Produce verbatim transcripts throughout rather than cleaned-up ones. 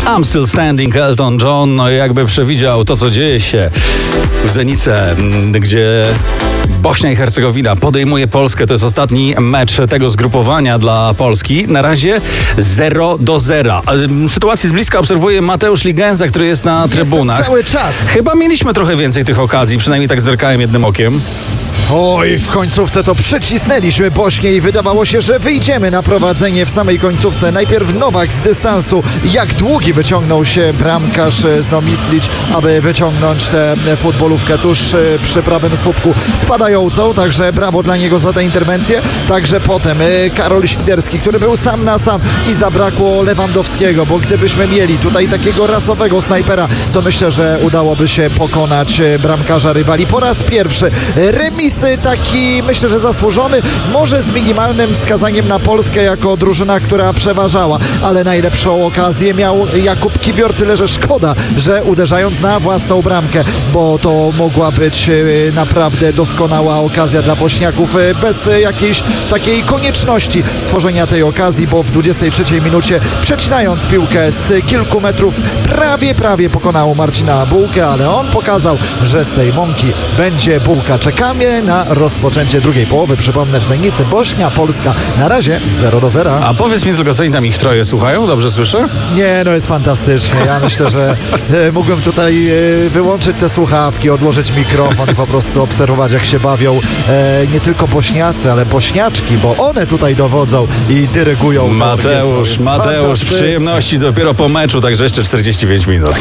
I'm Still Standing, Elton John, no jakby przewidział to, co dzieje się w Zenice, gdzie Bośnia i Hercegowina podejmuje Polskę. To jest ostatni mecz tego zgrupowania dla Polski. Na razie zero do zera. Sytuację z bliska obserwuje Mateusz Ligenza, który jest na trybunach. Jestem cały czas. Chyba mieliśmy trochę więcej tych okazji, przynajmniej tak zerkałem jednym okiem. Oj, w końcówce to przycisnęliśmy Bośnię i wydawało się, że wyjdziemy na prowadzenie w samej końcówce. Najpierw Nowak z dystansu. Jak długi wyciągnął się bramkarz z Nomislić, aby wyciągnąć tę futbolówkę tuż przy prawym słupku spadającą. Także brawo dla niego za tę interwencję. Także potem Karol Świderski, który był sam na sam i zabrakło Lewandowskiego, bo gdybyśmy mieli tutaj takiego rasowego snajpera, to myślę, że udałoby się pokonać bramkarza rywali. Po raz pierwszy remis taki, myślę, że zasłużony, może z minimalnym wskazaniem na Polskę jako drużyna, która przeważała, ale najlepszą okazję miał Jakub Kiwior, tyle że szkoda, że uderzając na własną bramkę, bo to mogła być naprawdę doskonała okazja dla Bośniaków, bez jakiejś takiej konieczności stworzenia tej okazji, bo w dwudziestej trzeciej minucie przecinając piłkę z kilku metrów prawie, prawie pokonał Marcina Bułkę, ale on pokazał, że z tej mąki będzie bułka. Czekamy na rozpoczęcie drugiej połowy. Przypomnę, w Zenicy Bośnia, Polska na razie zero do zera. A powiedz mi tylko, co oni tam ich troje słuchają? Dobrze słyszę? Nie, no jest fantastycznie. Ja myślę, że e, mógłbym tutaj e, wyłączyć te słuchawki, odłożyć mikrofon i po prostu obserwować, jak się bawią e, nie tylko Bośniacy, ale Bośniaczki, bo one tutaj dowodzą i dyrygują. Mateusz, Mateusz, przyjemności dopiero po meczu, także jeszcze czterdzieści pięć minut.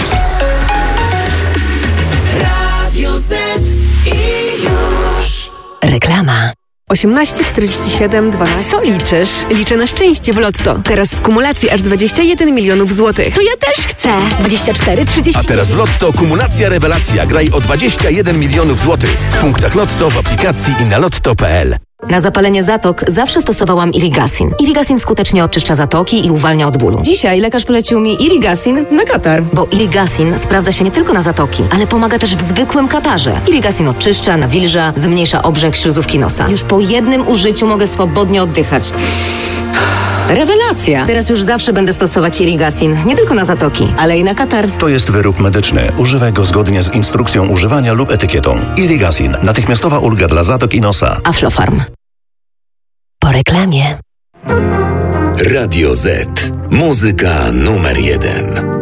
Radio Z i już. Reklama. osiemnaście czterdzieści siedem dwanaście. Co liczysz? Liczę na szczęście w Lotto. Teraz w kumulacji aż dwadzieścia jeden milionów złotych. To ja też chcę. dwadzieścia cztery trzydzieści. A teraz w Lotto kumulacja rewelacja. Graj o dwadzieścia jeden milionów złotych. W punktach Lotto, w aplikacji i na lotto kropka p l. Na zapalenie zatok zawsze stosowałam Irigasin. Irigasin skutecznie oczyszcza zatoki i uwalnia od bólu. Dzisiaj lekarz polecił mi Irigasin na katar. Bo Irigasin sprawdza się nie tylko na zatoki, ale pomaga też w zwykłym katarze. Irigasin oczyszcza, nawilża, zmniejsza obrzęk śluzówki nosa. Już po jednym użyciu mogę swobodnie oddychać. Rewelacja! Teraz już zawsze będę stosować Irigasin. Nie tylko na zatoki, ale i na katar. To jest wyrób medyczny. Używaj go zgodnie z instrukcją używania lub etykietą. Irigasin. Natychmiastowa ulga dla zatok i nosa. Aflofarm. Po reklamie. Radio Z. Muzyka numer jeden.